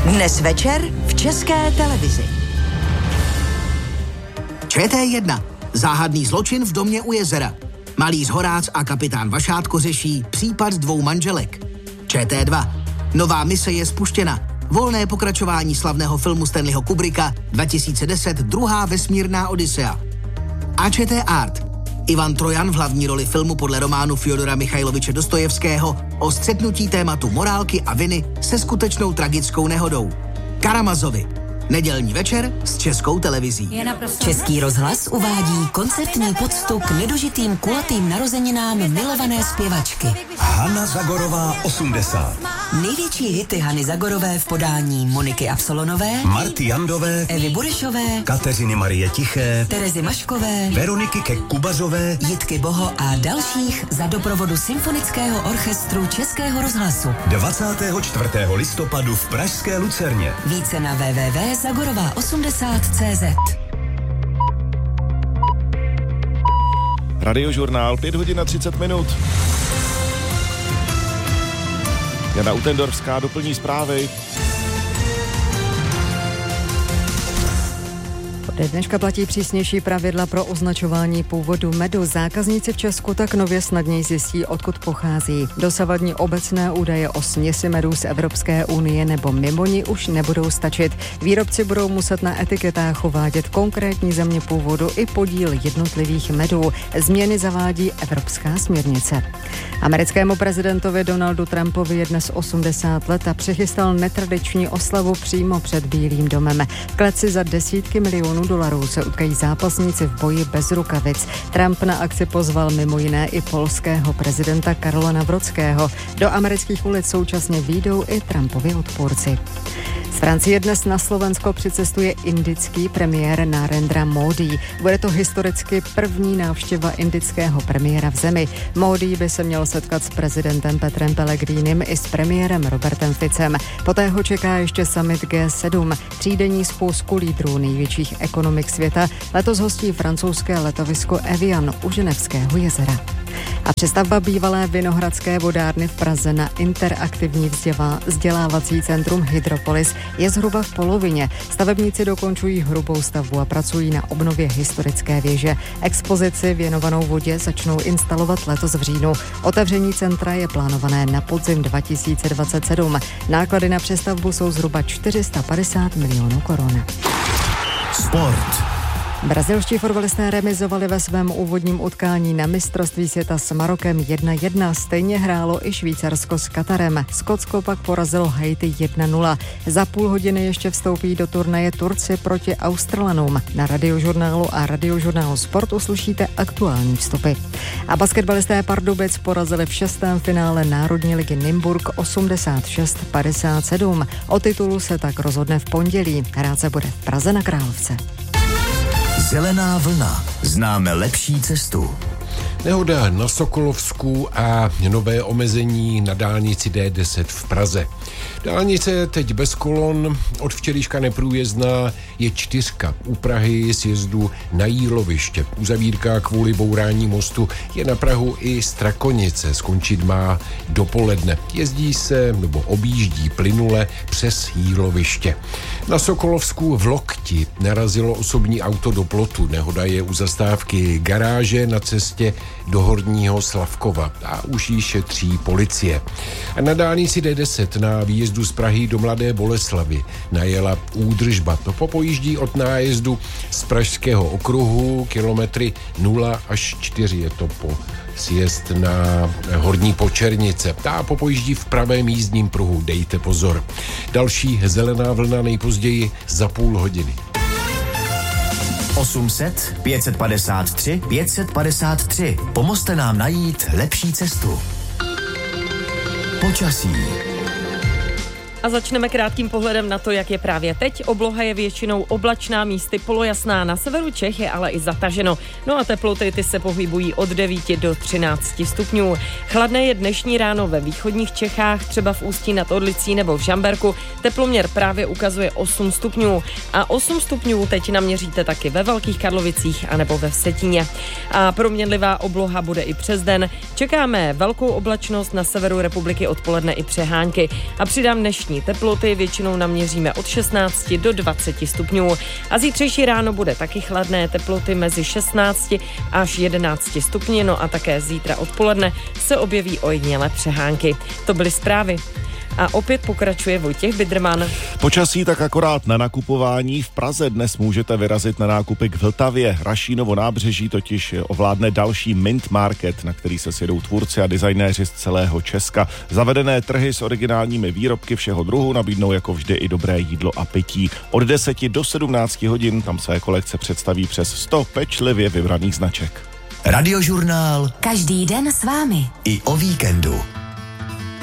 Dnes večer v České televizi. ČT1. Záhadný zločin v domě u jezera. Malý Zhoráz a kapitán Vašátko řeší případ 2 manželek. ČT2. Nová mise je spuštěna. Volné pokračování slavného filmu Stanleyho Kubricka 2010 Druhá vesmírná Odysea. A ČT Art. Ivan Trojan v hlavní roli filmu podle románu Fjodora Michajloviče Dostojevského o střetnutí tématu morálky a viny se skutečnou tragickou nehodou. Karamazovi. Nedělní večer s Českou televizí. Český rozhlas uvádí koncertní poctu k nedožitým kulatým narozeninám milované zpěvačky. Hana Zagorová 80. Největší hity Hany Zagorové v podání Moniky Absolonové, Marty Jandové, Evy Burešové, Kateřiny Marie Tiché, Terezy Maškové, Veroniky Kubařové, Jitky Boho a dalších za doprovodu Symfonického orchestru Českého rozhlasu. 24. listopadu v pražské Lucerně. Více na www.zagorová80.cz. Radiožurnál 5:30. Jana Utendorfská doplní zprávy. Ode dneška platí přísnější pravidla pro označování původu medu. Zákazníci v Česku tak nově snadněji zjistí, odkud pochází. Dosavadní obecné údaje o směsi medů z Evropské unie nebo mimo ní už nebudou stačit. Výrobci budou muset na etiketách uvádět konkrétní země původu i podíl jednotlivých medů. Změny zavádí Evropská směrnice. Americkému prezidentovi Donaldu Trumpovi je dnes 80 let a přichystal netradiční oslavu přímo před Bílým domem. V kleci za desítky milionů dolarů se utkají zápasníci v boji bez rukavic. Trump na akci pozval mimo jiné i polského prezidenta Karola Nawrockiho. Do amerických ulic současně vyjdou i Trumpovi odpůrci. Z Francie dnes na Slovensko přicestuje indický premiér Narendra Modi. Bude to historicky první návštěva indického premiéra v zemi. Modi by se měl setkat s prezidentem Petrem Pellegrinem i s premiérem Robertem Ficem. Poté ho čeká ještě summit G7, třídenní schůzku lídrů největších ekonomik světa. Letos hostí francouzské letovisko Evian u Ženevského jezera. A přestavba bývalé Vinohradské vodárny v Praze na interaktivní vzdělávací centrum Hydropolis je zhruba v polovině. Stavebníci dokončují hrubou stavbu a pracují na obnově historické věže. Expozici věnovanou vodě začnou instalovat letos v říjnu. Otevření centra je plánované na podzim 2027. Náklady na přestavbu jsou zhruba 450 milionů korun. Sport. Brazilští fotbalisté remizovali ve svém úvodním utkání na mistrovství světa s Marokem 1-1. Stejně hrálo i Švýcarsko s Katarem. Skotsko pak porazilo Haiti 1-0. Za půl hodiny ještě vstoupí do turnaje Turci proti Australanům. Na Radiožurnálu a Radiožurnálu Sport uslyšíte aktuální vstupy. A basketbalisté Pardubic porazili v 6. finále Národní ligy Nymburk 86-57. O titulu se tak rozhodne v pondělí. Hrát se bude v Praze na Královce. Zelená vlna. Známe lepší cestu. Nehoda na Sokolovsku a nové omezení na dálnici D10 v Praze. Dálnice teď bez kolon, od včerejška neprůjezdná, je 4 u Prahy sjezdu na Jíloviště. Uzavírka kvůli bourání mostu je na Prahu i Strakonice, skončit má dopoledne. Jezdí se nebo objíždí plynule přes Jíloviště. Na Sokolovsku v Lokti narazilo osobní auto do plotu. Nehoda je u zastávky garáže na cestě do Horního Slavkova a už ji šetří policie. A na dálnici D10 na výjezdu z Prahy do Mladé Boleslavi najela údržba. To popojíždí od nájezdu z Pražského okruhu kilometry 0 až 4. Je to po sjezd na Horní Počernice. Ta popojíždí v pravém jízdním pruhu. Dejte pozor. Další zelená vlna nejpozději za půl hodiny. 800 553 553. Pomozte nám najít lepší cestu. Počasí. A začneme krátkým pohledem na to, jak je právě teď. Obloha je většinou oblačná, místy polojasná. Na severu Čech je ale i zataženo. No a teploty ty se pohybují od 9 do 13 stupňů. Chladné je dnešní ráno ve východních Čechách, třeba v Ústí nad Orlicí nebo v Žamberku. Teploměr právě ukazuje 8 stupňů. A 8 stupňů teď naměříte taky ve Velkých Karlovicích anebo ve Vsetíně. A proměnlivá obloha bude i přes den. Čekáme velkou oblačnost na severu republiky odpoledne i přehánky. A přidám dnešní noční teploty, většinou naměříme od 16 do 20 stupňů. A zítřejší ráno bude taky chladné, teploty mezi 16 až 11 stupni, no a také zítra odpoledne se objeví ojedinělé přehánky. To byly zprávy. A opět pokračuje Vojtěch Bidrman. Počasí tak akorát na nakupování. V Praze dnes můžete vyrazit na nákupy k Vltavě. Rašínovo nábřeží totiž ovládne další Mint Market, na který se sjedou tvůrci a designéři z celého Česka. Zavedené trhy s originálními výrobky všeho druhu nabídnou jako vždy i dobré jídlo a pití. Od 10 do 17 hodin tam své kolekce představí přes 100 pečlivě vybraných značek. Radiožurnál Každý den s vámi. i o víkendu.